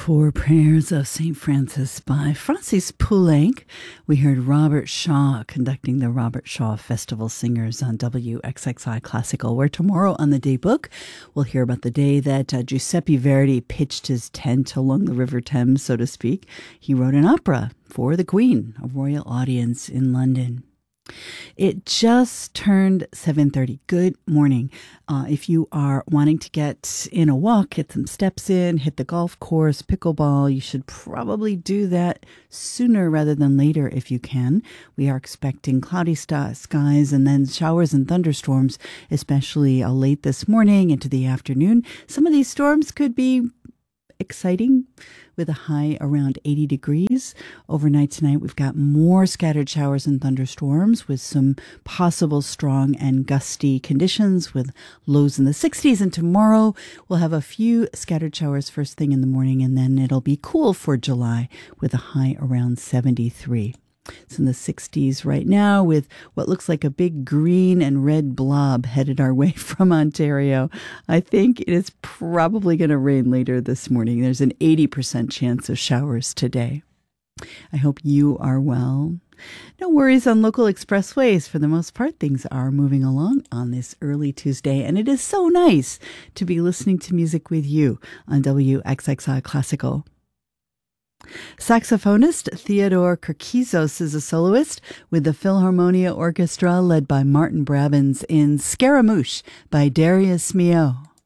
Four Prayers of St. Francis by Francis Poulenc. We heard Robert Shaw conducting the Robert Shaw Festival Singers on WXXI Classical, where tomorrow on the Daybook we'll hear about the day that Giuseppe Verdi pitched his tent along the River Thames, so to speak. He wrote an opera for the Queen, a royal audience in London. It just turned 7:30. Good morning. If you are wanting to get in a walk, get some steps in, hit the golf course, pickleball, you should probably do that sooner rather than later if you can. We are expecting cloudy skies and then showers and thunderstorms, especially late this morning into the afternoon. Some of these storms could be exciting with a high around 80 degrees. Overnight tonight, we've got more scattered showers and thunderstorms with some possible strong and gusty conditions with lows in the 60s. And tomorrow, we'll have a few scattered showers first thing in the morning, and then it'll be cool for July with a high around 73. It's in the 60s right now with what looks like a big green and red blob headed our way from Ontario. I think it is probably going to rain later this morning. There's an 80% chance of showers today. I hope you are well. No worries on local expressways. For the most part, things are moving along on this early Tuesday, and it is so nice to be listening to music with you on WXXI Classical. Saxophonist Theodore Kirkizos is a soloist with the Philharmonia Orchestra led by Martin Brabants in Scaramouche by Darius Milhaud.